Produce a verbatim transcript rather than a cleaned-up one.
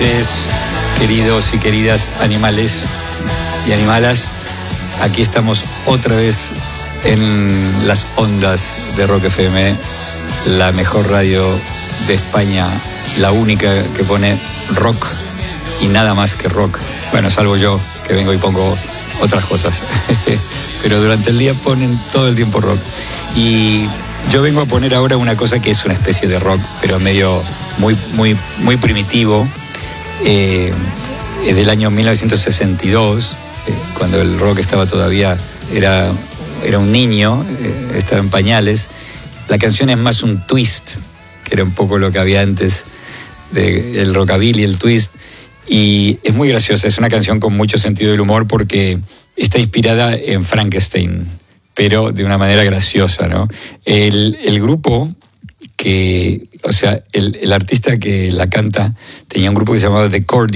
noches, queridos y queridas animales y animalas. Aquí estamos otra vez en las ondas de Rock F M, la mejor radio de España, la única que pone rock y nada más que rock. Bueno, salvo yo, que vengo y pongo otras cosas. Pero durante el día ponen todo el tiempo rock. Y yo vengo a poner ahora una cosa que es una especie de rock, pero medio muy, muy, muy primitivo. Eh, es del año mil novecientos sesenta y dos, eh, cuando el rock estaba todavía, era, era un niño, eh, estaba en pañales. La canción es más un twist, que era un poco lo que había antes del rockabilly, el twist. Y es muy graciosa, es una canción con mucho sentido del humor porque está inspirada en Frankenstein, pero de una manera graciosa, ¿no? El, el grupo que, o sea, el, el artista que la canta tenía un grupo que se llamaba The Chords.